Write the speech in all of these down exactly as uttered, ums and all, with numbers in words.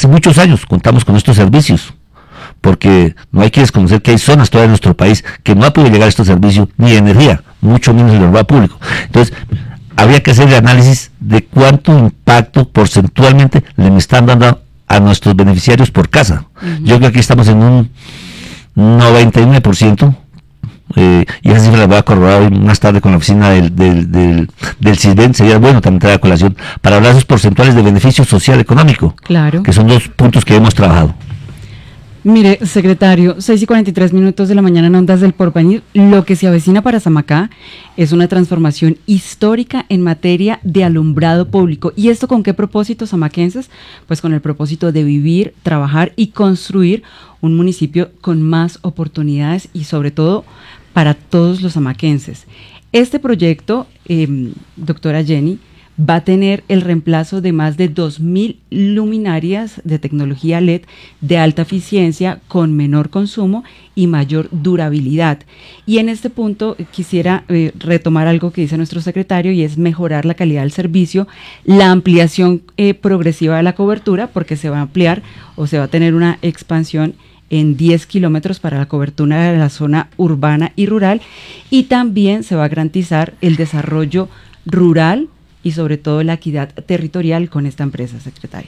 hace muchos años contamos con estos servicios, porque no hay que desconocer que hay zonas todavía en nuestro país que no ha podido llegar a estos servicios ni de energía, mucho menos el alumbrado público. Entonces, habría que hacer el análisis de cuánto impacto porcentualmente le están dando a nuestros beneficiarios por casa. Uh-huh. Yo creo que aquí estamos en un noventa y nueve por ciento, eh, y esa cifra la voy a corroborar hoy más tarde con la oficina del, del, del, del CISBEN. Sería bueno también traer a colación para hablar de esos porcentuales de beneficio social económico, claro, que son dos puntos que hemos trabajado. Mire, secretario, seis y cuarenta y tres minutos de la mañana en Ondas del Porvenir. Lo que se avecina para Samacá es una transformación histórica en materia de alumbrado público. ¿Y esto con qué propósito, samaquenses? Pues con el propósito de vivir, trabajar y construir un municipio con más oportunidades y sobre todo para todos los samaquenses. Este proyecto, eh, doctora Jenny, va a tener el reemplazo de más de dos mil luminarias de tecnología L E D de alta eficiencia con menor consumo y mayor durabilidad. Y en este punto quisiera eh, retomar algo que dice nuestro secretario, y es mejorar la calidad del servicio, la ampliación eh, progresiva de la cobertura, porque se va a ampliar o se va a tener una expansión en diez kilómetros para la cobertura de la zona urbana y rural, y también se va a garantizar el desarrollo rural y sobre todo la equidad territorial con esta empresa, secretaria.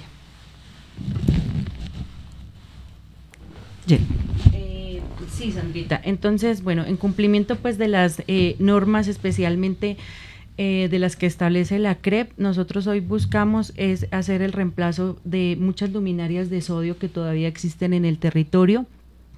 Eh, sí, Sandrita. Entonces, bueno, en cumplimiento pues de las eh, normas, especialmente eh, de las que establece la C R E P, nosotros hoy buscamos es hacer el reemplazo de muchas luminarias de sodio que todavía existen en el territorio,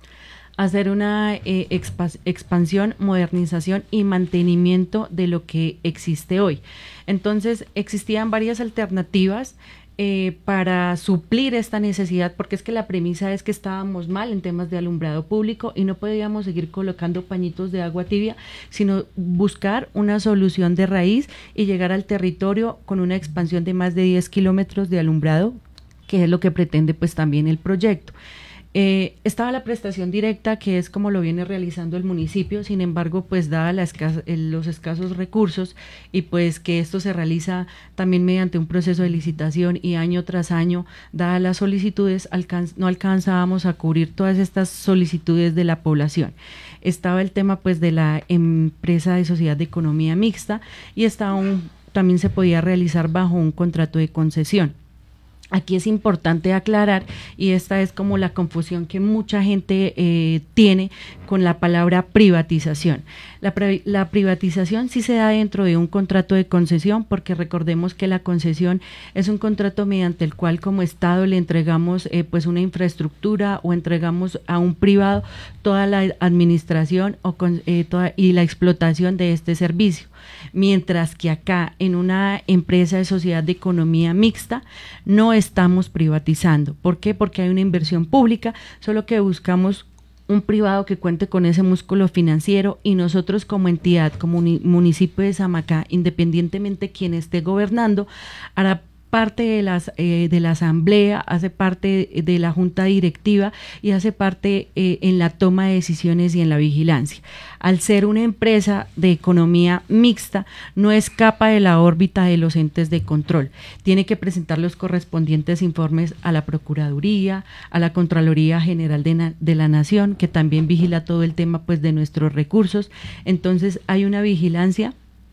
hacer una eh, expa- expansión, modernización y mantenimiento de lo que existe hoy. Entonces, existían varias alternativas eh, para suplir esta necesidad, porque es que la premisa es que estábamos mal en temas de alumbrado público y no podíamos seguir colocando pañitos de agua tibia, sino buscar una solución de raíz y llegar al territorio con una expansión de más de diez kilómetros de alumbrado, que es lo que pretende pues también el proyecto. Eh, estaba la prestación directa, que es como lo viene realizando el municipio. Sin embargo, pues dada la escasa, el, los escasos recursos y pues que esto se realiza también mediante un proceso de licitación y año tras año, dadas las solicitudes, alcanz, no alcanzábamos a cubrir todas estas solicitudes de la población. Estaba el tema pues de la empresa de sociedad de economía mixta, y estaba un, también se podía realizar bajo un contrato de concesión. Aquí es importante aclarar, y esta es como la confusión que mucha gente eh, tiene con la palabra privatización. La, pre- la privatización sí se da dentro de un contrato de concesión, porque recordemos que la concesión es un contrato mediante el cual como Estado le entregamos eh, pues una infraestructura o entregamos a un privado toda la administración o con, eh, toda, y la explotación de este servicio. Mientras que acá en una empresa de sociedad de economía mixta no estamos privatizando. ¿Por qué? Porque hay una inversión pública, solo que buscamos un privado que cuente con ese músculo financiero, y nosotros como entidad, como municipio de Samacá, independientemente de quién esté gobernando, hará parte de, las, eh, de la asamblea, hace parte de la junta directiva y hace parte eh, en la toma de decisiones y en la vigilancia. Al ser una empresa de economía mixta, no escapa de la órbita de los entes de control. Tiene que presentar los correspondientes informes a la Procuraduría, a la Contraloría General de, na- de la Nación, que también vigila todo el tema pues de nuestros recursos. Entonces hay una vigilancia.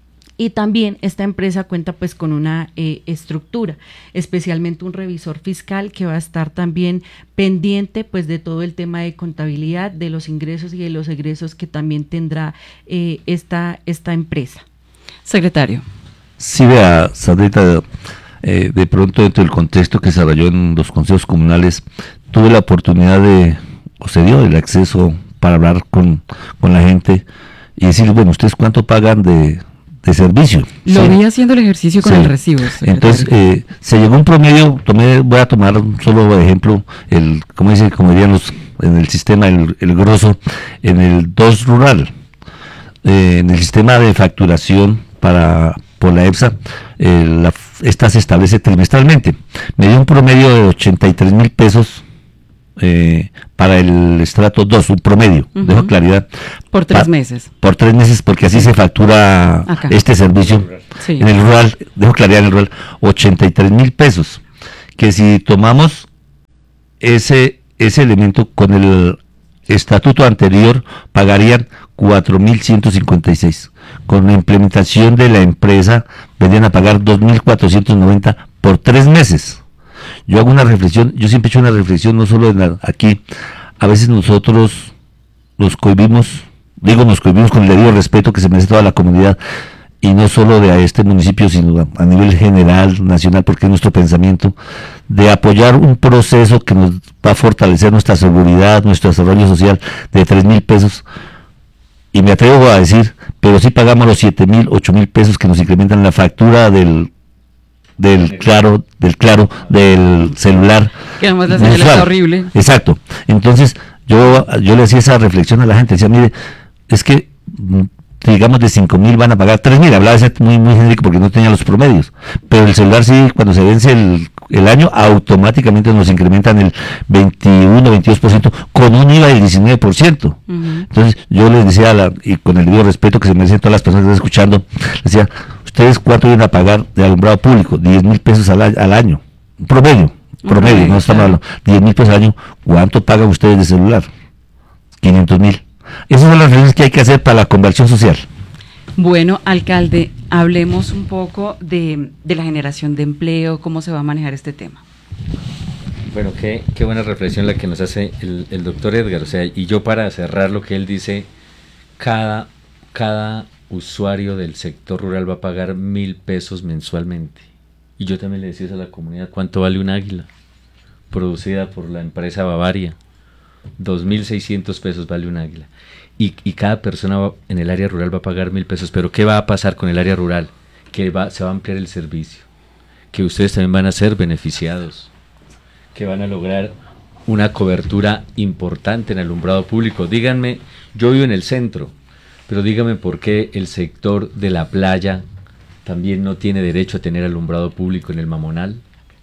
Y también esta empresa cuenta pues con una eh, estructura, especialmente un revisor fiscal que va a estar también pendiente pues de todo el tema de contabilidad, de los ingresos y de los egresos que también tendrá eh, esta, esta empresa. Secretario. Sí, vea, Sandrita, eh, de pronto dentro del contexto que se desarrolló en los consejos comunales, tuve la oportunidad de, o se dio el acceso para hablar con, con la gente y decirles, bueno, ¿ustedes cuánto pagan de... de servicio? Lo sí. vi haciendo el ejercicio con sí. el recibo. Secretario. Entonces, eh, se llegó a un promedio, tomé, voy a tomar un solo ejemplo, el, como dice, como dirían los, en el sistema, el, el grosso, en el dos rural, eh, en el sistema de facturación para por la EPSA, eh, la, esta se establece trimestralmente. Me dio un promedio de ochenta y tres mil pesos Eh, para el estrato dos, un promedio, uh-huh. Dejo claridad. Por tres pa- meses. Por tres meses, porque así se factura acá este servicio. Sí. En el rural, dejo claridad en el rural, ochenta y tres mil pesos. Que si tomamos ese, ese elemento con el estatuto anterior pagarían cuatro mil ciento cincuenta y seis. Con la implementación de la empresa vendrían a pagar dos mil cuatrocientos noventa por tres meses. Yo hago una reflexión, yo siempre he hecho una reflexión, no solo en la, aquí, a veces nosotros nos cohibimos, digo nos cohibimos con el debido respeto que se merece toda la comunidad, y no solo de a este municipio, sino a, a nivel general, nacional, porque es nuestro pensamiento, de apoyar un proceso que nos va a fortalecer nuestra seguridad, nuestro desarrollo social de tres mil pesos, y me atrevo a decir, pero sí pagamos los siete mil, ocho mil pesos que nos incrementan la factura del del claro, del claro, del celular. Que además la señal está horrible. Exacto. Entonces, yo, yo le hacía esa reflexión a la gente, decía, mire, es que digamos de cinco mil van a pagar tres mil, hablaba de ese muy, muy genérico porque no tenía los promedios, pero el celular sí, cuando se vence el, el año, automáticamente nos incrementan el veintiuno, veintidós por ciento con un I V A del diecinueve por ciento. Uh-huh. Entonces yo les decía, a la, y con el debido respeto que se merecen todas las personas que están escuchando, les decía, ¿ustedes cuánto vienen a pagar de alumbrado público? diez mil pesos al, al año, promedio, promedio, uh-huh, no estamos hablando, diez mil pesos al año. ¿Cuánto pagan ustedes de celular? quinientos mil. Esas son las reflexiones que hay que hacer para la conversión social. Bueno, alcalde, hablemos un poco de, de la generación de empleo, cómo se va a manejar este tema. Bueno, qué, qué buena reflexión la que nos hace el, el doctor Edgar. O sea, y yo para cerrar lo que él dice, cada, cada usuario del sector rural va a pagar mil pesos mensualmente. Y yo también le decía a la comunidad, ¿cuánto vale un águila? Producida por la empresa Bavaria. dos mil seiscientos pesos vale un águila. Y, y cada persona va, en el área rural va a pagar mil pesos. Pero ¿qué va a pasar con el área rural? Que va, se va a ampliar el servicio. Que ustedes también van a ser beneficiados. Que van a lograr una cobertura importante en alumbrado público. Díganme, yo vivo en el centro, pero díganme por qué el sector de la playa también no tiene derecho a tener alumbrado público en el Mamonal.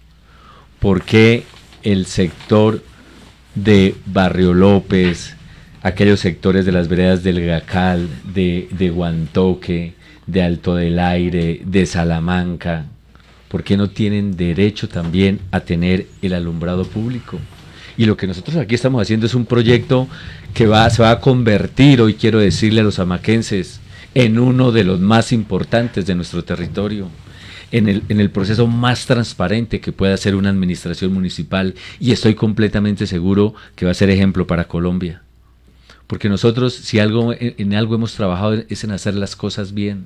¿Por qué el sector de Barrio López, aquellos sectores de las veredas del Gacal, de, de Guantoque, de Alto del Aire, de Salamanca, por qué no tienen derecho también a tener el alumbrado público? Y lo que nosotros aquí estamos haciendo es un proyecto que va, se va a convertir, hoy quiero decirle a los amaquenses, en uno de los más importantes de nuestro territorio. En el, en el proceso más transparente que pueda hacer una administración municipal, y estoy completamente seguro que va a ser ejemplo para Colombia. Porque nosotros, si algo en, en algo hemos trabajado, es en hacer las cosas bien.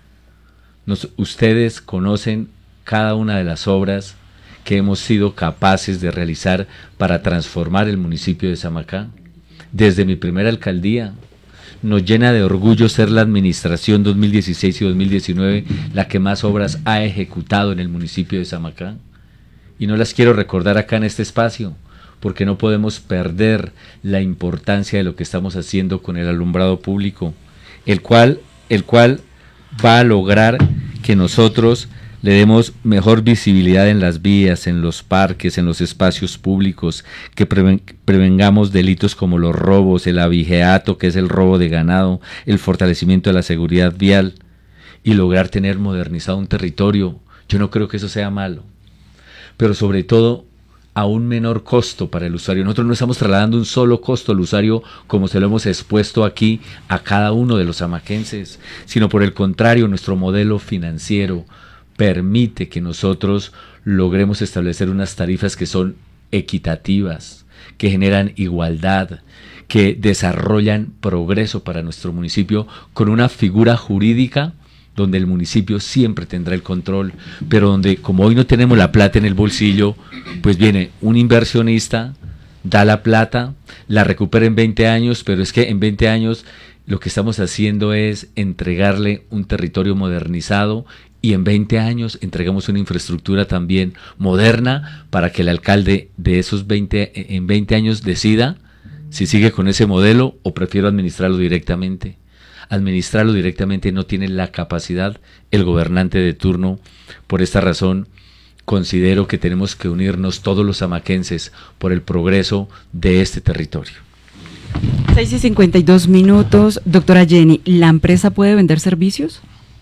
Nos, ustedes conocen cada una de las obras que hemos sido capaces de realizar para transformar el municipio de Samacá. Desde mi primera alcaldía, nos llena de orgullo ser la administración dos mil dieciséis y dos mil diecinueve la que más obras ha ejecutado en el municipio de Samacá. Y no las quiero recordar acá en este espacio, porque no podemos perder la importancia de lo que estamos haciendo con el alumbrado público, el cual, el cual va a lograr que nosotros le demos mejor visibilidad en las vías, en los parques, en los espacios públicos, que preven, prevengamos delitos como los robos, el abigeato, que es el robo de ganado, el fortalecimiento de la seguridad vial, y lograr tener modernizado un territorio. Yo no creo que eso sea malo, pero sobre todo a un menor costo para el usuario. Nosotros no estamos trasladando un solo costo al usuario como se lo hemos expuesto aquí a cada uno de los amaquenses, sino por el contrario, nuestro modelo financiero permite que nosotros logremos establecer unas tarifas que son equitativas, que generan igualdad, que desarrollan progreso para nuestro municipio con una figura jurídica donde el municipio siempre tendrá el control, pero donde, como hoy no tenemos la plata en el bolsillo, pues viene un inversionista, da la plata, la recupera en veinte años, pero es que en veinte años lo que estamos haciendo es entregarle un territorio modernizado, y en veinte años entregamos una infraestructura también moderna para que el alcalde de esos veinte, en veinte años decida si sigue con ese modelo o prefiero administrarlo directamente. Administrarlo directamente no tiene la capacidad el gobernante de turno. Por esta razón, considero que tenemos que unirnos todos los amaquenses por el progreso de este territorio. seis y cincuenta y dos minutos. Doctora Jenny, ¿la empresa puede vender servicios?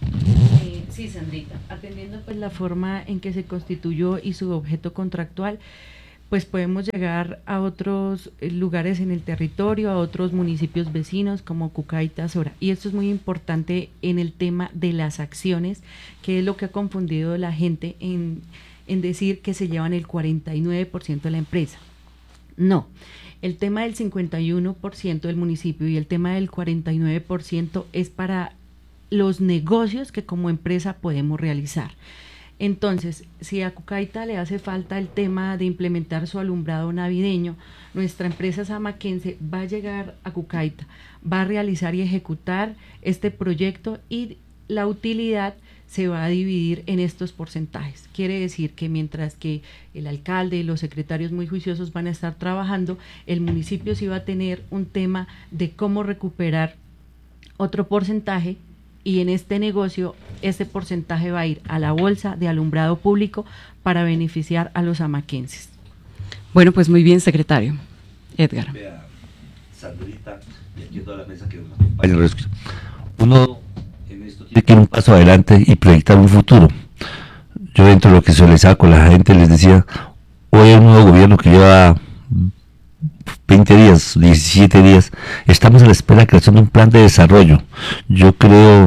Eh, sí, Sandrita. Atendiendo pues la forma en que se constituyó y su objeto contractual, pues podemos llegar a otros lugares en el territorio, a otros municipios vecinos como Cucaita, Sora. Y esto es muy importante en el tema de las acciones, que es lo que ha confundido a la gente en, en decir que se llevan el cuarenta y nueve por ciento de la empresa. No, el tema del cincuenta y uno por ciento del municipio y el tema del cuarenta y nueve por ciento es para los negocios que como empresa podemos realizar. Entonces, si a Cucaita le hace falta el tema de implementar su alumbrado navideño, nuestra empresa samaquense va a llegar a Cucaita, va a realizar y ejecutar este proyecto y la utilidad se va a dividir en estos porcentajes. Quiere decir que mientras que el alcalde y los secretarios muy juiciosos van a estar trabajando, el municipio sí va a tener un tema de cómo recuperar otro porcentaje, y en este negocio ese porcentaje va a ir a la bolsa de alumbrado público para beneficiar a los samaquenses. Bueno, pues muy bien, secretario. Edgar. Vea, Sandrita, y aquí toda la mesa que nos acompaña. Uno en esto tiene que ir un paso adelante y proyectar un futuro. Yo dentro de lo que socializaba con la gente les decía, hoy hay un nuevo gobierno que lleva veinte días, diecisiete días, estamos a la espera de la creación de un plan de desarrollo. Yo creo,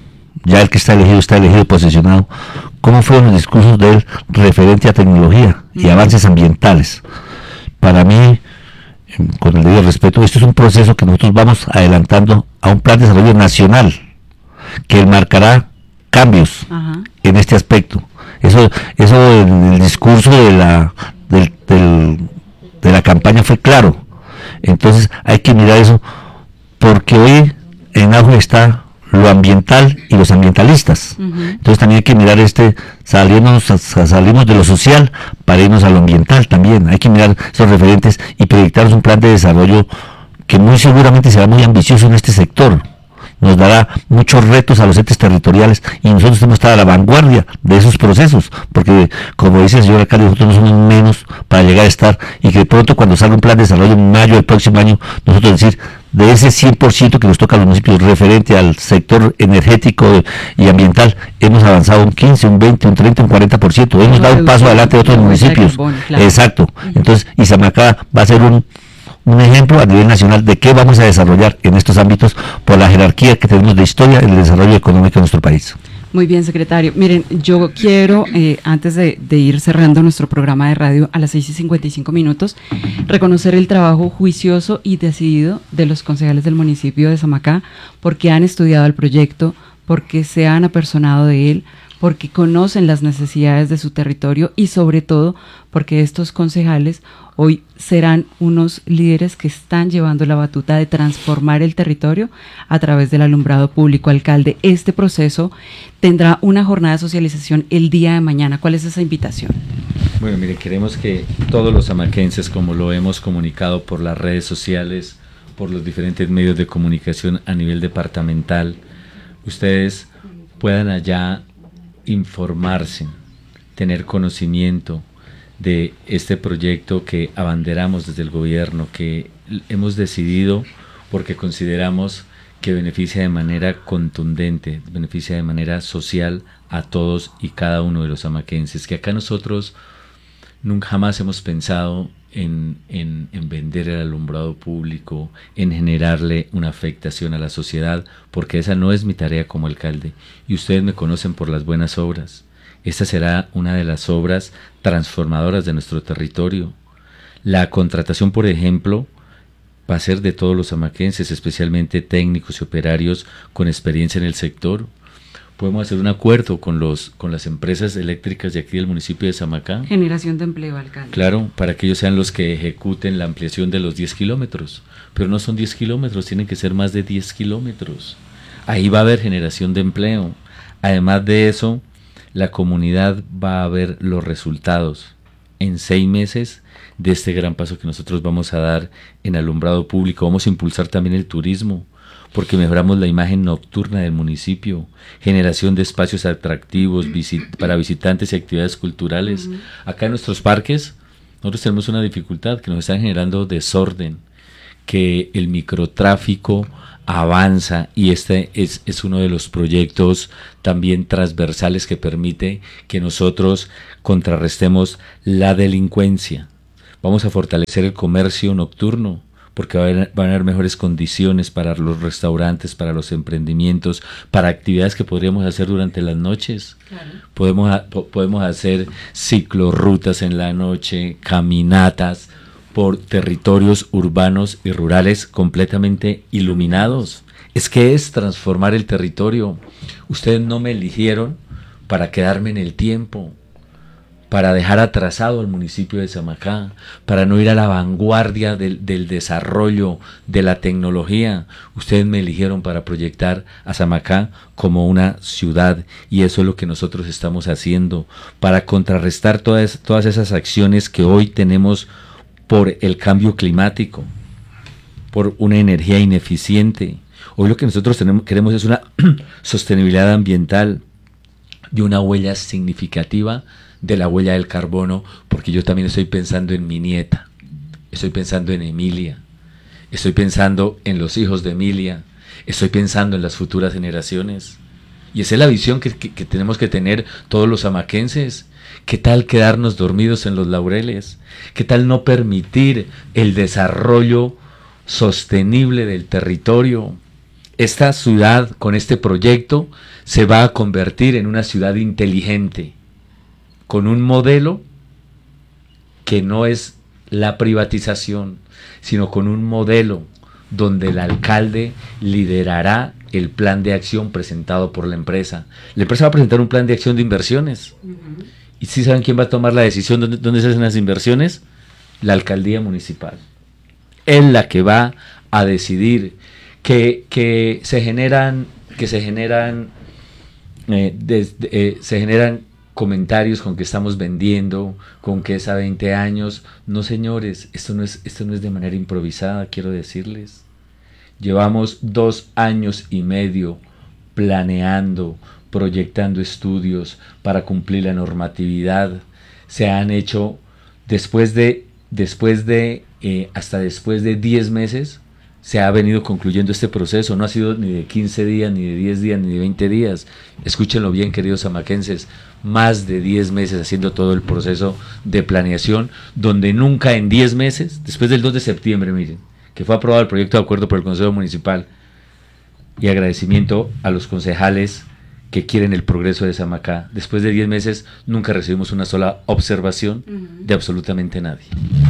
ya el que está elegido, está elegido, posesionado. ¿Cómo fueron los discursos de él referente a tecnología y avances ambientales? Para mí, con el debido respeto, esto es un proceso que nosotros vamos adelantando a un plan de desarrollo nacional que marcará cambios Ajá. en este aspecto. Eso, eso en el discurso de la, del, del, de la campaña fue claro. Entonces hay que mirar eso, porque hoy en auge está lo ambiental y los ambientalistas. Uh-huh. Entonces también hay que mirar este, salimos, salimos de lo social para irnos a lo ambiental también. Hay que mirar esos referentes y proyectar un plan de desarrollo que muy seguramente será muy ambicioso en este sector. Nos dará muchos retos a los entes territoriales y nosotros tenemos que estar a la vanguardia de esos procesos, porque como dice el señor alcalde, nosotros no somos menos para llegar a estar, y que de pronto cuando salga un plan de desarrollo en mayo del próximo año, nosotros decir, de ese cien por ciento que nos toca a los municipios referente al sector energético y ambiental, hemos avanzado un quince, un veinte, un treinta, un cuarenta por ciento, hemos dado un paso adelante de otros municipios. Exacto. Entonces, Isamacá va a ser un un ejemplo a nivel nacional de qué vamos a desarrollar en estos ámbitos por la jerarquía que tenemos de historia en el desarrollo económico de nuestro país. Muy bien, secretario. Miren, yo quiero, eh, antes de, de ir cerrando nuestro programa de radio a las seis y cincuenta y cinco minutos, reconocer el trabajo juicioso y decidido de los concejales del municipio de Samacá, porque han estudiado el proyecto, porque se han apersonado de él, porque conocen las necesidades de su territorio y sobre todo porque estos concejales hoy serán unos líderes que están llevando la batuta de transformar el territorio a través del alumbrado público. Alcalde, este proceso tendrá una jornada de socialización el día de mañana. ¿Cuál es esa invitación? Bueno, mire, queremos que todos los samaquenses, como lo hemos comunicado por las redes sociales, por los diferentes medios de comunicación a nivel departamental, ustedes puedan allá informarse, tener conocimiento de este proyecto que abanderamos desde el gobierno, que hemos decidido porque consideramos que beneficia de manera contundente, beneficia de manera social a todos y cada uno de los samaquenses, que acá nosotros nunca jamás hemos pensado en, en, en vender el alumbrado público, en generarle una afectación a la sociedad, porque esa no es mi tarea como alcalde, y ustedes me conocen por las buenas obras. Esta será una de las obras transformadoras de nuestro territorio. La contratación, por ejemplo, va a ser de todos los samaquenses, especialmente técnicos y operarios con experiencia en el sector. Podemos hacer un acuerdo con los con las empresas eléctricas de aquí del municipio de Samacá. Generación de empleo, alcalde. Claro, para que ellos sean los que ejecuten la ampliación de los diez kilómetros. Pero no son diez kilómetros, tienen que ser más de diez kilómetros. Ahí va a haber generación de empleo. Además de eso, la comunidad va a ver los resultados en seis meses de este gran paso que nosotros vamos a dar en alumbrado público. Vamos a impulsar también el turismo, porque mejoramos la imagen nocturna del municipio, generación de espacios atractivos visit- para visitantes y actividades culturales. Uh-huh. Acá en nuestros parques, nosotros tenemos una dificultad, que nos están generando desorden, que el microtráfico avanza, y este es, es uno de los proyectos también transversales que permite que nosotros contrarrestemos la delincuencia, Vamos a fortalecer el comercio nocturno, porque va a haber, van a haber mejores condiciones para los restaurantes, para los emprendimientos, para actividades que podríamos hacer durante las noches. Claro. Podemos, a, po, podemos hacer ciclorrutas en la noche, caminatas por territorios urbanos y rurales completamente iluminados. Es que es transformar el territorio. Ustedes no me eligieron para quedarme en el tiempo, para dejar atrasado al municipio de Samacá, para no ir a la vanguardia del, del desarrollo de la tecnología. Ustedes me eligieron para proyectar a Samacá como una ciudad, y eso es lo que nosotros estamos haciendo, para contrarrestar todas, todas esas acciones que hoy tenemos por el cambio climático, por una energía ineficiente. Hoy lo que nosotros tenemos, queremos es una sostenibilidad ambiental y una huella significativa de la huella del carbono, porque yo también estoy pensando en mi nieta, estoy pensando en Emilia, estoy pensando en los hijos de Emilia, estoy pensando en las futuras generaciones. Y esa es la visión que, que, que tenemos que tener todos los samaquenses. ¿Qué tal quedarnos dormidos en los laureles? ¿Qué tal no permitir el desarrollo sostenible del territorio? Esta ciudad, con este proyecto, se va a convertir en una ciudad inteligente, con un modelo que no es la privatización, sino con un modelo donde el alcalde liderará el plan de acción presentado por la empresa. La empresa va a presentar un plan de acción de inversiones. Uh-huh. ¿Y sí saben quién va a tomar la decisión de dónde se hacen las inversiones? La alcaldía municipal. Es la que va a decidir que, que se generan, que se generan, eh, desde, eh, se generan comentarios con que estamos vendiendo, con que es a veinte años. No, señores, esto no es, esto no es de manera improvisada, quiero decirles. Llevamos dos años y medio planeando, proyectando estudios para cumplir la normatividad. Se han hecho después de, después de eh, hasta después de diez meses, se ha venido concluyendo este proceso. No ha sido ni de quince días, ni de diez días, ni de veinte días. Escúchenlo bien, queridos samaquenses, más de diez meses haciendo todo el proceso de planeación, donde nunca en diez meses, después del dos de septiembre, miren, que fue aprobado el proyecto de acuerdo por el Consejo Municipal, y agradecimiento a los concejales que quieren el progreso de Samacá. Después de diez meses nunca recibimos una sola observación uh-huh. de absolutamente nadie.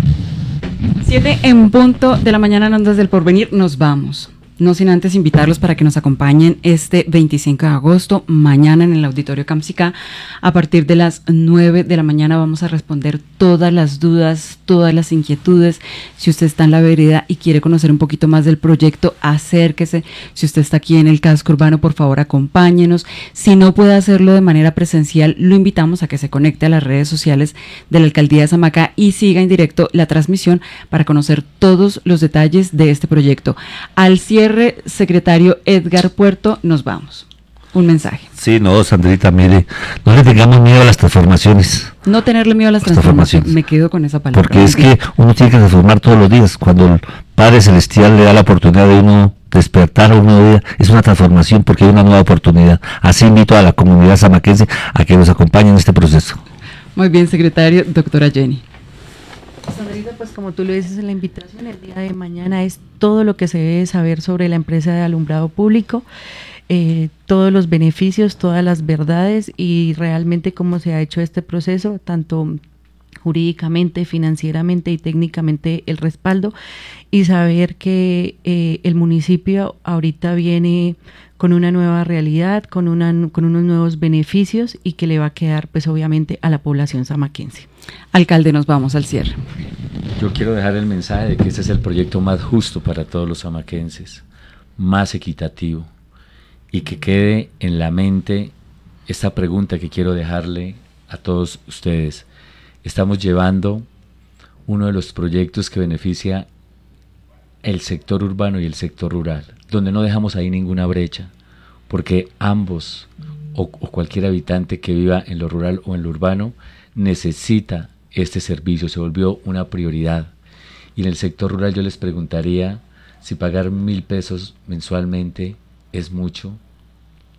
Siete en punto de la mañana en Ondas del Porvenir, nos vamos. No sin antes invitarlos para que nos acompañen este veinticinco de agosto, mañana en el Auditorio Camsicá. A partir de las nueve de la mañana vamos a responder todas las dudas, todas las inquietudes. Si usted está en la vereda y quiere conocer un poquito más del proyecto, acérquese. Si usted está aquí en el casco urbano, por favor, acompáñenos. Si no puede hacerlo de manera presencial, lo invitamos a que se conecte a las redes sociales de la Alcaldía de Samacá y siga en directo la transmisión para conocer todos los detalles de este proyecto. Al cierre, secretario Edgar Puerto, nos vamos. Un mensaje. Sí, no, Sandrita, mire, no le tengamos miedo a las transformaciones. No tenerle miedo a las, las transformaciones. transformaciones. Me quedo con esa palabra. Porque es que uno tiene que transformar todos los días. Cuando el Padre Celestial le da la oportunidad de uno despertar a un nuevo día, es una transformación porque hay una nueva oportunidad. Así invito a la comunidad samaquense a que nos acompañe en este proceso. Muy bien, secretario. Doctora Jenny. Sandrita, pues como tú lo dices en la invitación, el día de mañana es todo lo que se debe saber sobre la empresa de alumbrado público, eh, todos los beneficios, todas las verdades y realmente cómo se ha hecho este proceso, tanto jurídicamente, financieramente y técnicamente el respaldo, y saber que eh, el municipio ahorita viene con una nueva realidad, con, una, con unos nuevos beneficios y que le va a quedar pues obviamente a la población samaquense. Alcalde, nos vamos al cierre. Yo quiero dejar el mensaje de que este es el proyecto más justo para todos los samaquenses, más equitativo, y que quede en la mente esta pregunta que quiero dejarle a todos ustedes. Estamos llevando uno de los proyectos que beneficia el sector urbano y el sector rural, donde no dejamos ahí ninguna brecha, porque ambos o, o cualquier habitante que viva en lo rural o en lo urbano necesita este servicio, se volvió una prioridad. Y en el sector rural yo les preguntaría si pagar mil pesos mensualmente es mucho,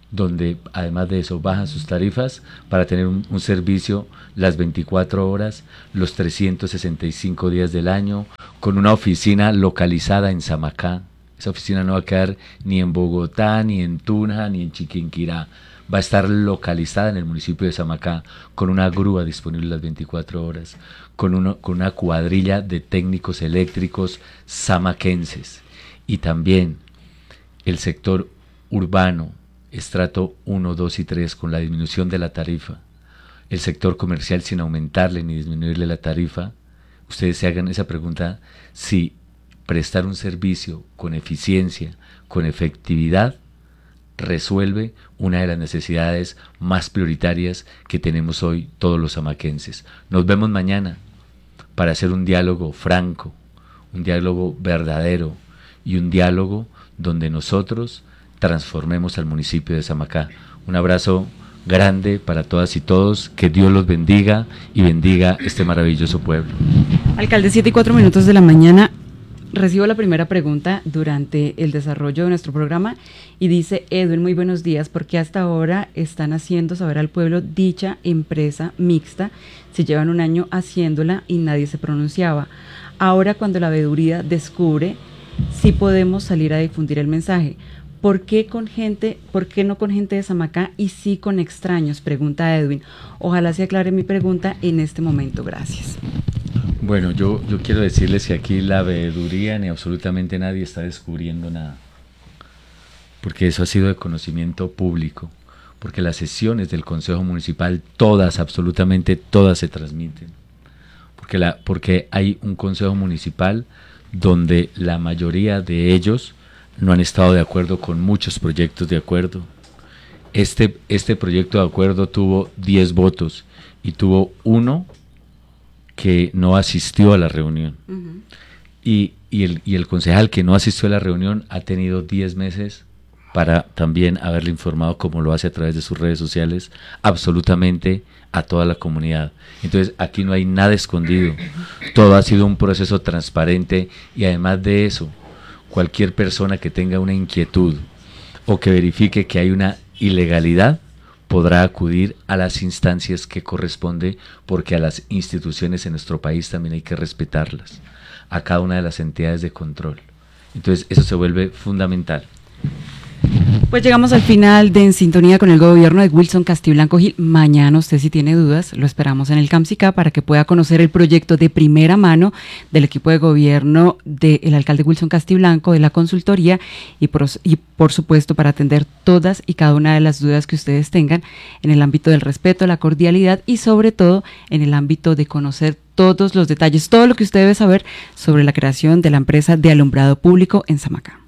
donde además de eso bajan sus tarifas para tener un, un servicio las veinticuatro horas, los trescientos sesenta y cinco días del año, con una oficina localizada en Samacá. Esa oficina no va a quedar ni en Bogotá, ni en Tunja, ni en Chiquinquirá. Va a estar localizada en el municipio de Samacá, con una grúa disponible las veinticuatro horas, con, uno, con una cuadrilla de técnicos eléctricos samaquenses. Y también el sector urbano, estrato uno, dos y tres, con la disminución de la tarifa. El sector comercial sin aumentarle ni disminuirle la tarifa. Ustedes se hagan esa pregunta, si prestar un servicio con eficiencia, con efectividad, resuelve una de las necesidades más prioritarias que tenemos hoy todos los samaquenses. Nos vemos mañana para hacer un diálogo franco, un diálogo verdadero y un diálogo donde nosotros transformemos al municipio de Samacá. Un abrazo grande para todas y todos, que Dios los bendiga y bendiga este maravilloso pueblo. Alcalde, siete y cuatro minutos de la mañana. Recibo la primera pregunta durante el desarrollo de nuestro programa y dice: Edwin, muy buenos días, ¿por qué hasta ahora están haciendo saber al pueblo dicha empresa mixta si llevan un año haciéndola y nadie se pronunciaba? Ahora, cuando la veeduría descubre, sí podemos salir a difundir el mensaje. ¿Por qué con gente, por qué no con gente de Samacá y sí con extraños? Pregunta Edwin. Ojalá se aclare mi pregunta en este momento. Gracias. Bueno, yo, yo quiero decirles que aquí la veeduría ni absolutamente nadie está descubriendo nada, porque eso ha sido de conocimiento público, porque las sesiones del Consejo Municipal, todas, absolutamente todas se transmiten, porque, la, porque hay un Consejo Municipal donde la mayoría de ellos no han estado de acuerdo con muchos proyectos de acuerdo. Este, este proyecto de acuerdo tuvo diez votos y tuvo uno que no asistió a la reunión. Uh-huh. y, y, el, y el concejal que no asistió a la reunión ha tenido diez meses para también haberle informado, como lo hace a través de sus redes sociales, absolutamente a toda la comunidad. Entonces aquí no hay nada escondido, todo ha sido un proceso transparente y además de eso, cualquier persona que tenga una inquietud o que verifique que hay una ilegalidad podrá acudir a las instancias que corresponde, porque a las instituciones en nuestro país también hay que respetarlas, a cada una de las entidades de control. Entonces eso se vuelve fundamental. Pues llegamos al final de En Sintonía con el Gobierno de Wilson Castiblanco Gil. Mañana usted, si tiene dudas, lo esperamos en el CAMSICA para que pueda conocer el proyecto de primera mano del equipo de gobierno del alcalde Wilson Castiblanco, de la consultoría, y por, y por supuesto para atender todas y cada una de las dudas que ustedes tengan en el ámbito del respeto, la cordialidad y sobre todo en el ámbito de conocer todos los detalles, todo lo que usted debe saber sobre la creación de la empresa de alumbrado público en Samacá.